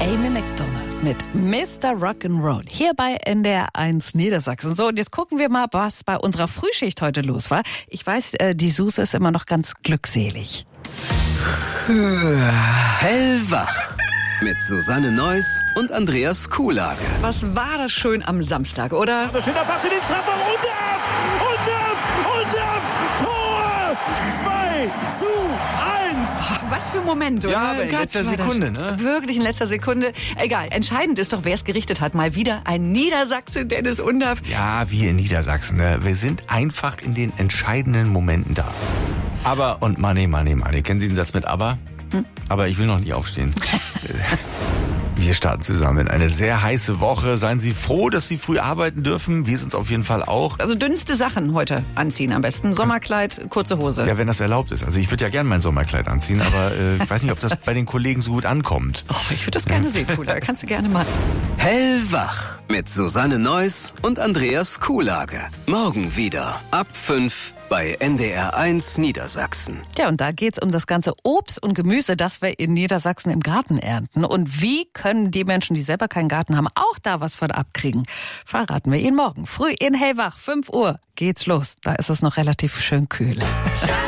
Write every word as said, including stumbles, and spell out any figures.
Amy Macdonald mit Mister Rock'n'Roll hier bei N D R eins Niedersachsen. So, und jetzt gucken wir mal, was bei unserer Frühschicht heute los war. Ich weiß, die Suse ist immer noch ganz glückselig. Hellwach mit Susanne Neuss und Andreas Kuhlage. Was war das schön am Samstag, oder? Schöner Pass in den Strafraum und darf! Und darf! Und darf! Tor! zwei zu eins! Was für ein Moment, oder? Ja, aber in Gott, letzter war das Sekunde, ne? Wirklich in letzter Sekunde. Egal, entscheidend ist doch, wer es gerichtet hat. Mal wieder ein Niedersachse, Dennis Undaff. Ja, wie in Niedersachsen. Ne? Wir sind einfach in den entscheidenden Momenten da. Aber und Money, Money, Money. Kennen Sie den Satz mit Aber? Hm? Aber ich will noch nicht aufstehen. Wir starten zusammen in eine sehr heiße Woche. Seien Sie froh, dass Sie früh arbeiten dürfen. Wir sind es auf jeden Fall auch. Also dünnste Sachen heute anziehen am besten. Sommerkleid, kurze Hose. Ja, wenn das erlaubt ist. Also ich würde ja gerne mein Sommerkleid anziehen, aber äh, ich weiß nicht, ob das bei den Kollegen so gut ankommt. Oh, ich würde das gerne sehen, Cooler. Kannst du gerne mal. Hellwach mit Susanne Neuss und Andreas Kuhlage. Morgen wieder ab fünf bei N D R eins Niedersachsen. Ja, und da geht's um das ganze Obst und Gemüse, das wir in Niedersachsen im Garten ernten. Und wie können die Menschen, die selber keinen Garten haben, auch da was von abkriegen? Verraten wir Ihnen morgen. Früh in Hellwach, fünf Uhr geht's los. Da ist es noch relativ schön kühl.